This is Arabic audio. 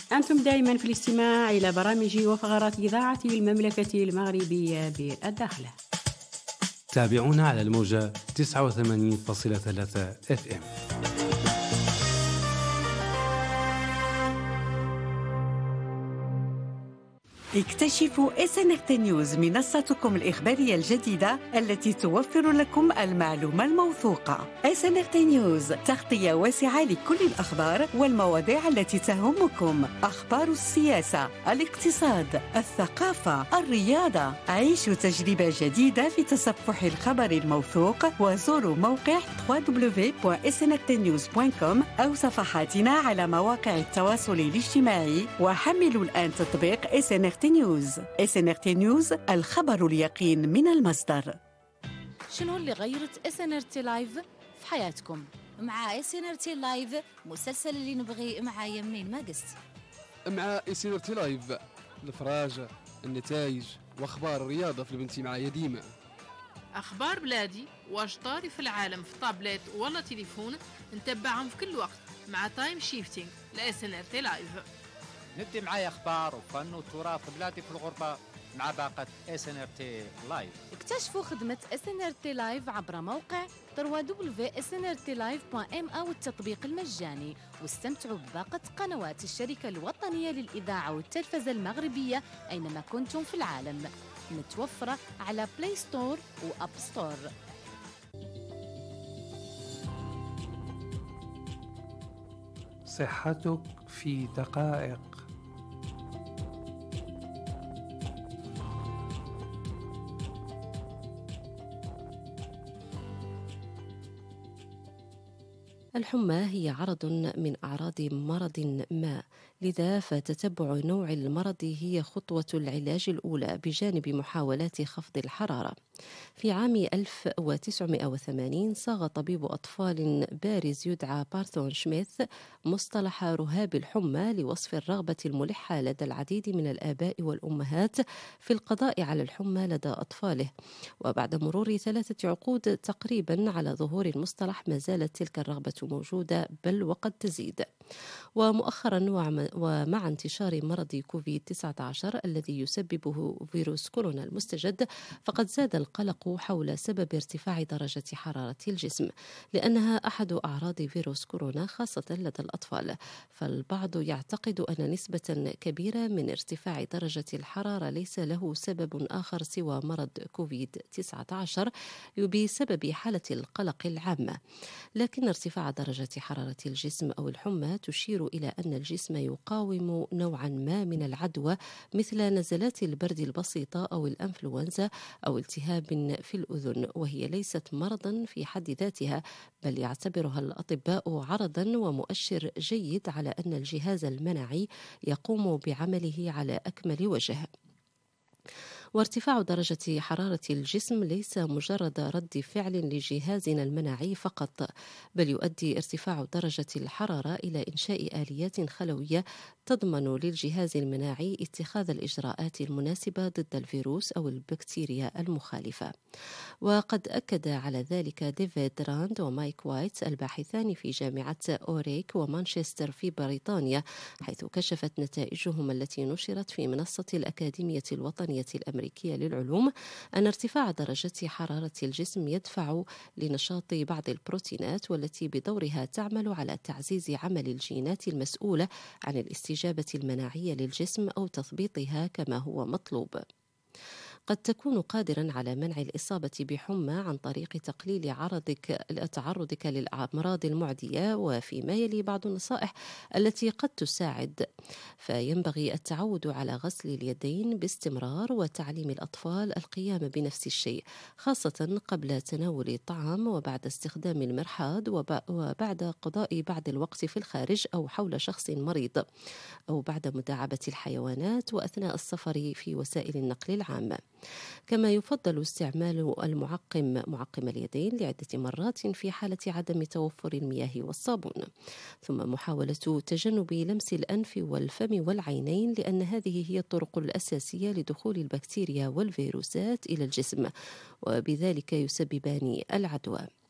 أنتم دائما في الاستماع إلى برامج وفقرات إذاعة المملكة المغربية بالداخلة. تابعونا على الموجة 89.3 FM. اكتشفوا SNRT نيوز، منصتكم الإخبارية الجديدة التي توفر لكم المعلومة الموثوقة. SNRT نيوز، تغطية واسعة لكل الأخبار والمواضيع التي تهمكم، أخبار السياسة، الاقتصاد، الثقافة، الرياضة. عيشوا تجربة جديدة في تصفح الخبر الموثوق، وزوروا موقع www.snrtnews.com أو صفحاتنا على مواقع التواصل الاجتماعي، وحملوا الآن تطبيق SNRT نيوز. SNRT نيوز، الخبر اليقين من المصدر. شنو اللي غيرت SNRT لايف في حياتكم؟ مع SNRT لايف، مسلسل اللي نبغي معايا منين ما قست. مع SNRT لايف، الفراج، النتائج واخبار الرياضه في البنتي معايا ديما. اخبار بلادي واش طاري في العالم في طابلت ولا تليفون، نتبعهم في كل وقت مع تايم شيفتينج ل SNRT لايف. ندي معايا اخبار وفن وتراث بلادي في الغربه مع باقه SNRT لايف. اكتشفوا خدمة SNRT لايف عبر موقع www.snrtlive.m أو التطبيق المجاني، واستمتعوا بباقة قنوات الشركة الوطنية للإذاعة والتلفزة المغربية أينما كنتم في العالم، متوفرة على بلاي ستور وأب ستور. صحتك في دقائق. الحمى هي عرض من أعراض مرض ما، لذا فتتبع نوع المرض هي خطوة العلاج الأولى بجانب محاولات خفض الحرارة. في عام 1980 صاغ طبيب أطفال بارز يدعى بارثون شميث مصطلح رهاب الحمى لوصف الرغبة الملحة لدى العديد من الآباء والأمهات في القضاء على الحمى لدى أطفاله. وبعد مرور 3 عقود تقريبا على ظهور المصطلح ما زالت تلك الرغبة موجودة، بل وقد تزيد. ومؤخرا ومع انتشار مرض كوفيد-19 الذي يسببه فيروس كورونا المستجد، فقد زاد القلق حول سبب ارتفاع درجة حرارة الجسم، لأنها أحد أعراض فيروس كورونا خاصة لدى الأطفال. فالبعض يعتقد أن نسبة كبيرة من ارتفاع درجة الحرارة ليس له سبب آخر سوى مرض كوفيد-19 بسبب حالة القلق العامة. لكن ارتفاع درجة حرارة الجسم أو الحمى تشير إلى أن الجسم يقاوم نوعا ما من العدوى، مثل نزلات البرد البسيطة أو الأنفلونزا أو التهاب في الأذن، وهي ليست مرضا في حد ذاتها، بل يعتبرها الأطباء عرضا ومؤشر جيد على أن الجهاز المناعي يقوم بعمله على أكمل وجه. وارتفاع درجة حرارة الجسم ليس مجرد رد فعل لجهازنا المناعي فقط، بل يؤدي ارتفاع درجة الحرارة إلى إنشاء آليات خلوية تضمن للجهاز المناعي اتخاذ الإجراءات المناسبة ضد الفيروس أو البكتيريا المخالفة. وقد أكد على ذلك ديفيد راند ومايك وايت الباحثان في جامعة أوريك ومانشستر في بريطانيا، حيث كشفت نتائجهم التي نشرت في منصة الأكاديمية الوطنية الأمريكية للعلوم أن ارتفاع درجة حرارة الجسم يدفع لنشاط بعض البروتينات، والتي بدورها تعمل على تعزيز عمل الجينات المسؤولة عن الاستجابة المناعية للجسم أو تثبيطها كما هو مطلوب. قد تكون قادرا على منع الإصابة بحمى عن طريق تقليل تعرضك للأمراض المعدية، وفيما يلي بعض النصائح التي قد تساعد. فينبغي التعود على غسل اليدين باستمرار، وتعليم الأطفال القيام بنفس الشيء، خاصة قبل تناول الطعام وبعد استخدام المرحاض وبعد قضاء بعض الوقت في الخارج أو حول شخص مريض، أو بعد مداعبة الحيوانات وأثناء السفر في وسائل النقل العامة. كما يفضل استعمال معقم اليدين لعدة مرات في حالة عدم توفر المياه والصابون، ثم محاولة تجنب لمس الأنف والفم والعينين، لأن هذه هي الطرق الأساسية لدخول البكتيريا والفيروسات إلى الجسم، وبذلك يسببان العدوى.